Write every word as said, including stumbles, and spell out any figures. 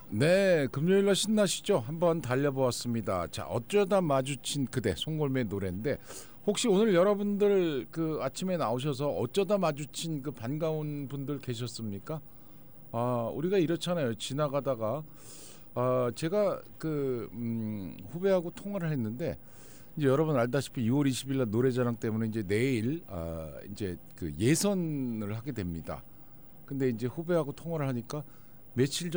네, 금요일날 신나시죠? 한번 달려보았습니다. 자, 어쩌다 마주친 그대 송골매의 노래인데 혹시 오늘 여러분들 그 아침에 나오셔서 어쩌다 마주친 그 반가운 분들 계셨습니까? 아, 우리가 이렇잖아요. 지나가다가 아, 제가 그 음, 후배하고 통화를 했는데 이제 여러분 알다시피 유월 이십일날 노래자랑 때문에 이제 내일 아, 이제 그 예선을 하게 됩니다. 근데 이제 후배하고 통화를 하니까 며칠